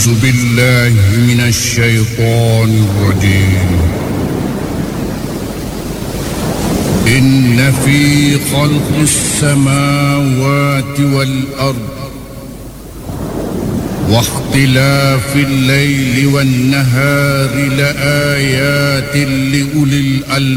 أعوذ بالله من الشيطان الرجيم. إن في خلق السماوات والأرض واختلاف الليل والنهار لآيات لأولي الألباب.